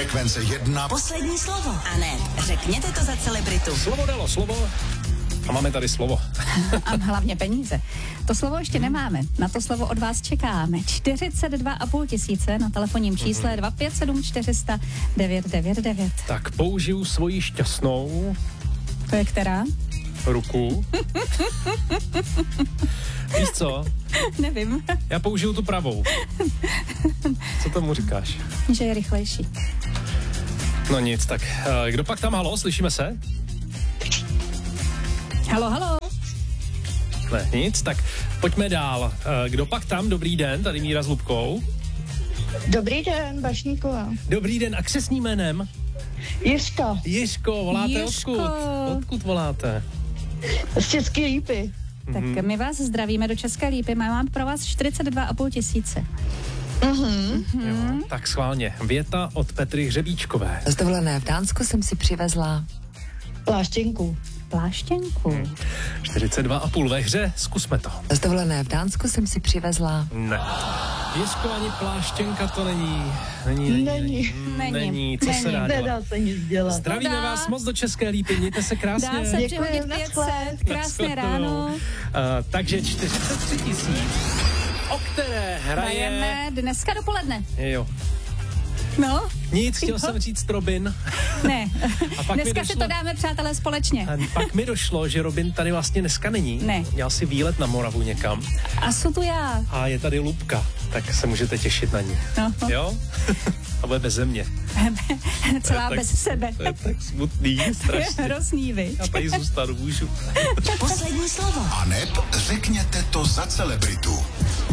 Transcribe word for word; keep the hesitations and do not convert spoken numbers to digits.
Frekvence jedna. Poslední slovo. A ne, řekněte to za celebritu. Slovo dalo slovo a máme tady slovo. A hlavně peníze. To slovo ještě nemáme. Na to slovo od vás čekáme. čtyřicet dva a půl tisíce na telefonním čísle dva pět sedm čtyři sta devět devět devět. Tak použiju svoji šťastnou To je která? ruku. Víš co? Nevím. Já použiju tu pravou. Co tomu říkáš? Že je rychlejší. No nic, tak uh, kdo pak tam, halo, slyšíme se? Halo, halo. Ne, nic, tak pojďme dál. Uh, kdo pak tam, dobrý den, tady Míra s Lubkou. Dobrý den, Bašníková. Dobrý den, a křestním jménem? Jiřka, Jiřko, voláte Jiřko. odkud? Odkud voláte? z České Lípy. Tak my vás zdravíme do České Lípy. Mám pro vás čtyřicet dva a půl tisíce. Mhm. Jo, tak schválně, věta od Petry Hřebíčkové. Z dovolené v Dánsku jsem si přivezla Pláštěnku. Pláštěnku. Hmm. čtyřicet dva a půl ve hře, zkusme to. Z dovolené v Dánsku jsem si přivezla Ne. Jiřko, ani pláštěnka to není. Není, není. Není. Není, Není. není. Co se Není. dá dělat? Nedá se nic dělat. Zdravíme Dá. vás moc do České Lípy, mějte se krásně. Dá se Děkuji, přihodit pět set. Krásné Nashledanou. ráno. Uh, takže čtyřicet tři tisíc, o které hraje... Hrajeme dneska dopoledne. Jo. No, Nic, chtěl jsem říct Robin. ne. A pak mi Dneska došlo- si to dáme, přátelé, společně. A pak mi došlo, že Robin tady vlastně dneska není. Ne. Měl si výlet na Moravu někam. A jsou tu já. A je tady Lubka, tak se můžete těšit na ní. No. Jo? A bude bez země. Celá tak- bez sebe. To je tak smutný, To je strašně. hrozný, vy. Já tady zůstanu, můžu. Poslední slovo. A neb řekněte to za celebritu.